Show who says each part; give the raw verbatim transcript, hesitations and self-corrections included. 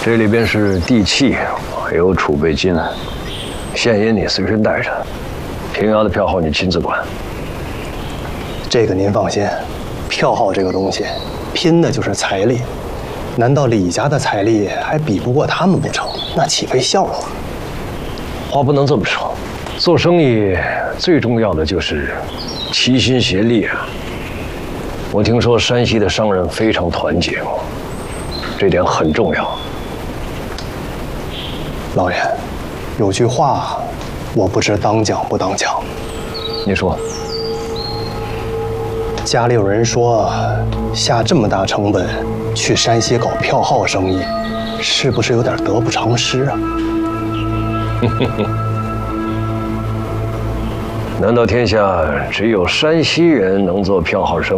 Speaker 1: 这里边是地契，还有储备金，现银你随身带着，平遥的票号你亲自管。
Speaker 2: 这个您放心，票号这个东西，拼的就是财力。难道李家的财力还比不过他们不成？那岂非笑话？
Speaker 1: 话不能这么说，做生意最重要的就是齐心协力啊。我听说山西的商人非常团结，这点很重要。
Speaker 2: 老爷，有句话，我不知当讲不当讲。
Speaker 1: 你说。
Speaker 2: 家里有人说，下这么大成本去山西搞票号生意，是不是有点得不偿失啊？
Speaker 1: 难道天下只有山西人能做票号生意？